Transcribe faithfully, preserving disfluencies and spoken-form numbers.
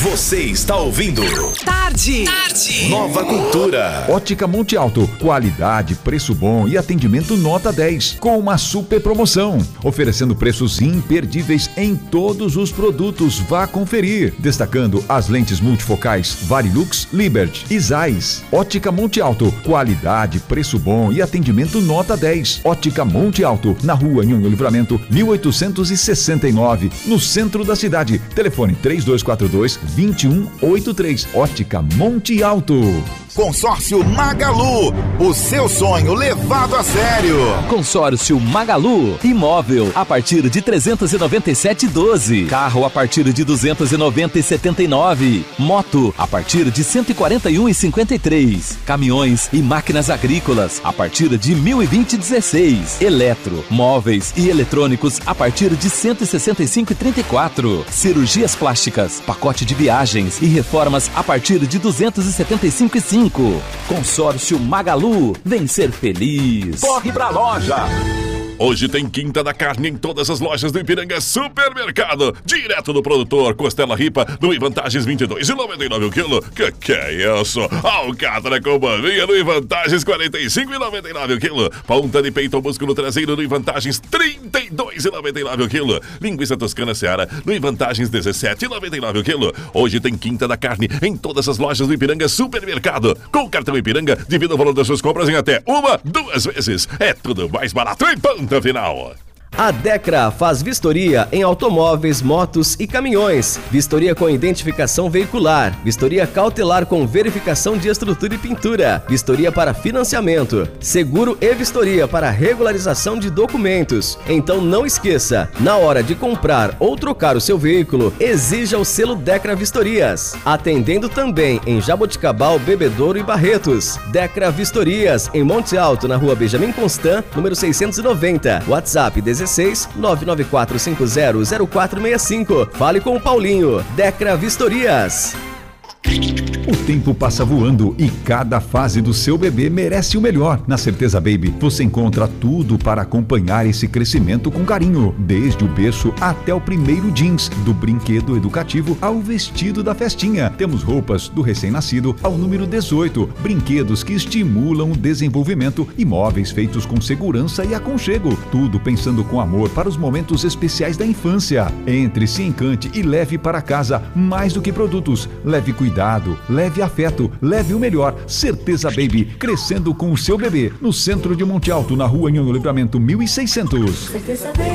Você está ouvindo Tarde. Tarde. Nova Cultura. Ótica Monte Alto, qualidade, preço bom e atendimento nota dez, com uma super promoção, oferecendo preços imperdíveis em todos os produtos. Vá conferir, destacando as lentes multifocais Varilux, Liberty e Zeiss. Ótica Monte Alto, qualidade, preço bom e atendimento nota dez. Ótica Monte Alto, na rua Nhonho Livramento, mil oitocentos e sessenta e nove, no centro da cidade. Telefone três dois quatro dois, dois um oito três. Ótica Monte Alto. Consórcio Magalu, o seu sonho levado a sério. Consórcio Magalu, imóvel a partir de trezentos e noventa e sete reais e doze centavos, carro a partir de duzentos e noventa reais e setenta e nove centavos, moto a partir de cento e quarenta e um reais e cinquenta e três centavos, caminhões e máquinas agrícolas a partir de mil e vinte reais e dezesseis centavos, eletro, móveis e eletrônicos a partir de cento e sessenta e cinco reais e trinta e quatro centavos, cirurgias plásticas, pacote de viagens e reformas a partir de duzentos e setenta e cinco reais e cinco centavos. Consórcio Magalu, vem ser feliz. Corre pra loja! Hoje tem Quinta da Carne em todas as lojas do Ipiranga Supermercado. Direto do produtor, costela ripa no Ivantagens vinte e dois reais e noventa e nove centavos o quilo. Que que é isso? Alcatra com banvinha no Ivantagens quarenta e cinco reais e noventa e nove centavos o quilo. Ponta de peito ou músculo traseiro no Ivantagens trinta e dois reais e noventa e nove centavos o quilo. Linguiça toscana Seara no Ivantagens dezessete reais e noventa e nove centavos o quilo. Hoje tem Quinta da Carne em todas as lojas do Ipiranga Supermercado. Com o cartão Ipiranga, divida o valor das suas compras em até uma, duas vezes. É tudo mais barato em ponta final. A Decra faz vistoria em automóveis, motos e caminhões. Vistoria com identificação veicular. Vistoria cautelar com verificação de estrutura e pintura. Vistoria para financiamento. Seguro e vistoria para regularização de documentos. Então não esqueça, na hora de comprar ou trocar o seu veículo, exija o selo Decra Vistorias. Atendendo também em Jaboticabal, Bebedouro e Barretos. Decra Vistorias, em Monte Alto, na rua Benjamin Constant, número seiscentos e noventa. WhatsApp dezesseis nove nove quatro cinco zero zero quatro seis cinco. Fale com o Paulinho. Decra Vistorias. O tempo passa voando e cada fase do seu bebê merece o melhor. Na Certeza Baby, você encontra tudo para acompanhar esse crescimento com carinho, desde o berço até o primeiro jeans, do brinquedo educativo ao vestido da festinha. Temos roupas do recém-nascido ao número dezoito, brinquedos que estimulam o desenvolvimento e móveis feitos com segurança e aconchego. Tudo pensando com amor para os momentos especiais da infância. Entre, se encante e leve para casa mais do que produtos. Leve cuidado, leve afeto, leve o melhor. Certeza Baby, crescendo com o seu bebê. No centro de Monte Alto, na rua Nhonho Livramento mil e seiscentos.